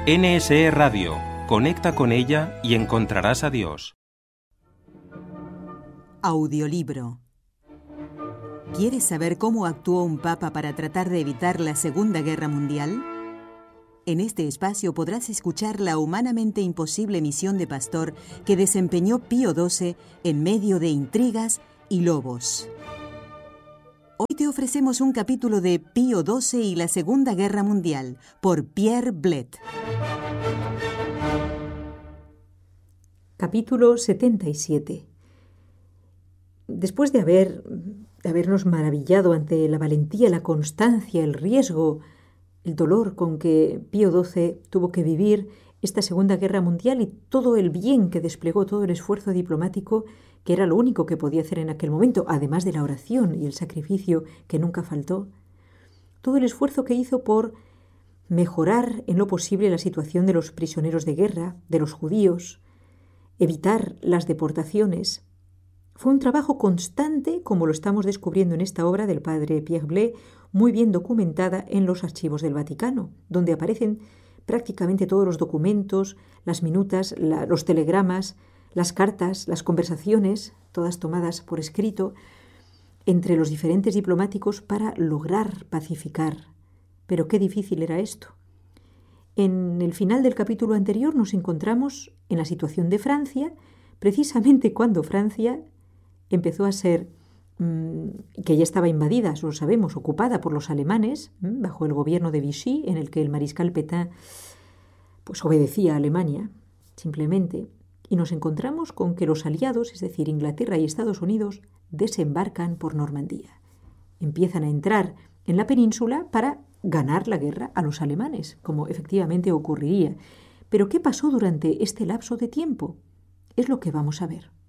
NSE Radio. Conecta con ella y encontrarás a Dios. Audiolibro. ¿Quieres saber cómo actuó un papa para tratar de evitar la Segunda Guerra Mundial? En este espacio podrás escuchar la humanamente imposible misión de pastor que desempeñó Pío XII en medio de intrigas y lobos. Hoy te ofrecemos un capítulo de Pío XII y la Segunda Guerra Mundial, por Pierre Blett. Capítulo 77. Después de habernos maravillado ante la valentía, la constancia, el riesgo, el dolor con que Pío XII tuvo que vivir esta Segunda Guerra Mundial y todo el bien que desplegó, todo el esfuerzo diplomático, que era lo único que podía hacer en aquel momento, además de la oración y el sacrificio que nunca faltó, todo el esfuerzo que hizo por mejorar en lo posible la situación de los prisioneros de guerra, de los judíos, evitar las deportaciones. Fue un trabajo constante, como lo estamos descubriendo en esta obra del padre Pierre Blett, muy bien documentada en los archivos del Vaticano, donde aparecen prácticamente todos los documentos, las minutas, los telegramas, las cartas, las conversaciones, todas tomadas por escrito, entre los diferentes diplomáticos para lograr pacificar. Pero qué difícil era esto. En el final del capítulo anterior nos encontramos en la situación de Francia, precisamente cuando Francia empezó a ser, que ya estaba invadida, eso lo sabemos, ocupada por los alemanes, bajo el gobierno de Vichy, en el que el mariscal Pétain pues obedecía a Alemania, simplemente. Y nos encontramos con que los aliados, es decir, Inglaterra y Estados Unidos, desembarcan por Normandía. Empiezan a entrar en la península para ganar la guerra a los alemanes, como efectivamente ocurriría. Pero ¿qué pasó durante este lapso de tiempo? Es lo que vamos a ver.